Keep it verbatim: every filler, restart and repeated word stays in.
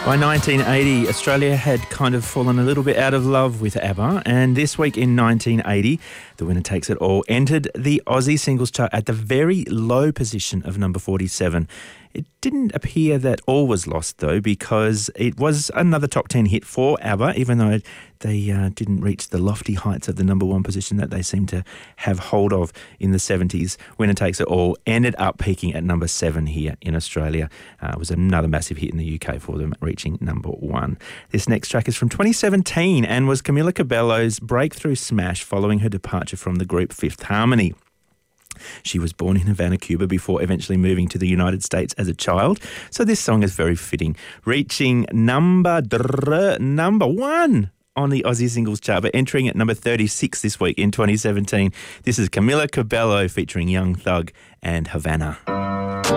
By nineteen eighty, Australia had kind of fallen a little bit out of love with ABBA, and this week in nineteen eighty, The Winner Takes It All entered the Aussie singles chart at the very low position of number forty-seven. It didn't appear that all was lost, though, because it was another top ten hit for ABBA, even though they uh, didn't reach the lofty heights of the number one position that they seemed to have hold of in the seventies. Winner Takes It All ended up peaking at number seven here in Australia. Uh, it was another massive hit in the U K for them, reaching number one. This next track is from twenty seventeen and was Camila Cabello's breakthrough smash following her departure from the group Fifth Harmony. She was born in Havana, Cuba, before eventually moving to the United States as a child, so this song is very fitting, reaching number drrr, number one on the Aussie singles chart, but entering at number thirty-six this week in twenty seventeen. This is Camila Cabello featuring Young Thug and Havana.